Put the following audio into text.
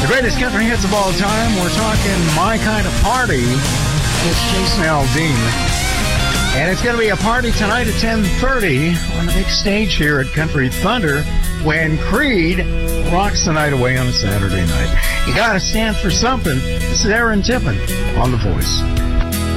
The greatest country hits of all time. We're talking My Kind of Party. It's Jason Aldean. And it's going to be a party tonight at 10:30 on the big stage here at Country Thunder when Creed rocks the night away on a Saturday night. You got to stand for something. This is Aaron Tippin on The Voice.